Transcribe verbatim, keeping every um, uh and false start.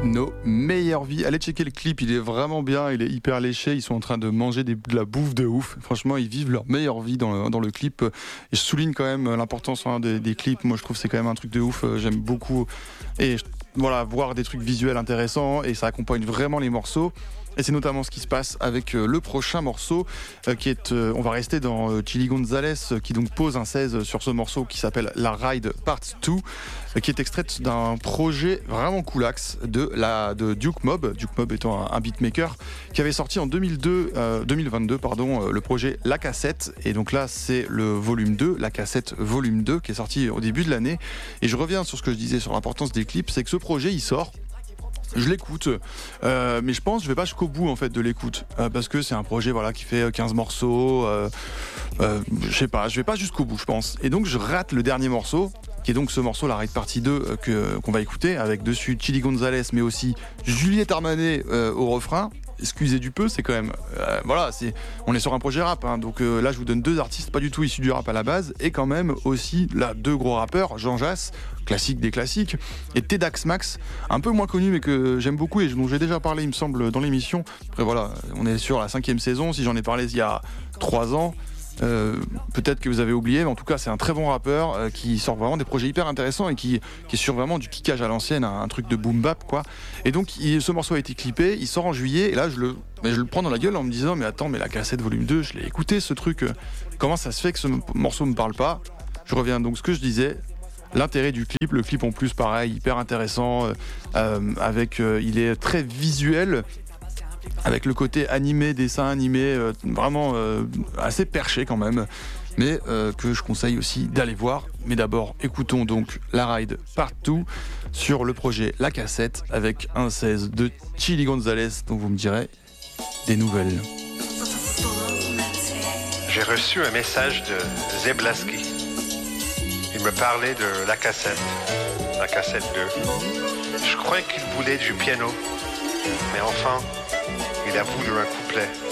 nos meilleures vies. Allez checker le clip, il est vraiment bien, il est hyper léché, ils sont en train de manger des, de la bouffe de ouf. Franchement, ils vivent leur meilleure vie dans le, dans le clip. Et je souligne quand même l'importance hein, des, des clips. Moi, je trouve que c'est quand même un truc de ouf. J'aime beaucoup. Et voilà, voir des trucs visuels intéressants et ça accompagne vraiment les morceaux. Et c'est notamment ce qui se passe avec euh, le prochain morceau euh, qui est, euh, on va rester dans euh, Chili Gonzalez euh, qui donc pose un seize sur ce morceau qui s'appelle La Ride Part deux euh, qui est extraite d'un projet vraiment coolax de, la, de Duke Mob, Duke Mob étant un, un beatmaker qui avait sorti en deux mille deux, euh, deux mille vingt-deux pardon, euh, le projet La Cassette et donc là c'est le volume deux, La Cassette volume deux qui est sorti au début de l'année et je reviens sur ce que je disais sur l'importance des clips, c'est que ce projet il sort. Je l'écoute, euh, mais je pense que je vais pas jusqu'au bout en fait de l'écoute euh, parce que c'est un projet voilà qui fait quinze morceaux. Euh, euh, je sais pas, je vais pas jusqu'au bout, je pense. Et donc je rate le dernier morceau, qui est donc ce morceau, la Ride Partie deux euh, que qu'on va écouter avec dessus Chili Gonzalez, mais aussi Juliette Armanet euh, au refrain. Excusez du peu, c'est quand même euh, voilà, c'est on est sur un projet rap, hein, donc euh, là je vous donne deux artistes pas du tout issus du rap à la base et quand même aussi là deux gros rappeurs, Jean Jass, classique des classiques, et Tedax Max, un peu moins connu mais que j'aime beaucoup et dont j'ai déjà parlé il me semble dans l'émission. Après voilà, on est sur la cinquième saison, si j'en ai parlé il y a trois ans. Euh, peut-être que vous avez oublié, mais en tout cas c'est un très bon rappeur euh, qui sort vraiment des projets hyper intéressants et qui, qui est sur vraiment du kickage à l'ancienne, un, un truc de boom bap quoi. Et donc il, ce morceau a été clippé, il sort en juillet et là je le, mais je le prends dans la gueule en me disant mais attends mais la cassette volume deux, je l'ai écouté ce truc, euh, comment ça se fait que ce morceau me parle pas? Je reviens donc à ce que je disais. L'intérêt du clip, le clip en plus pareil, hyper intéressant, euh, euh, avec, euh, il est très visuel, avec le côté animé, dessin animé, euh, vraiment euh, assez perché quand même, mais euh, que je conseille aussi d'aller voir. Mais d'abord, écoutons donc La Ride Part deux sur le projet La Cassette avec un seize de Chili Gonzalez, dont vous me direz des nouvelles. J'ai reçu un message de Zeblaski. Il me parlait de La Cassette, La Cassette deux. Je crois qu'il voulait du piano, mais enfin, il a voulu un couplet.